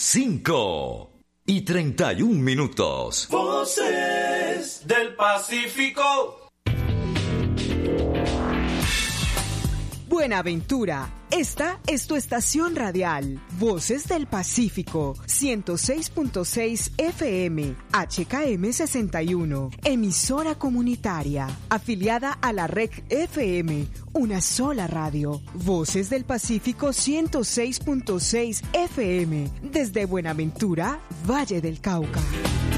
5:31. Voces del Pacífico. Buenaventura, esta es tu estación radial, Voces del Pacífico, 106.6 FM, HKM 61, emisora comunitaria, afiliada a la Red FM, una sola radio, Voces del Pacífico 106.6 FM, desde Buenaventura, Valle del Cauca.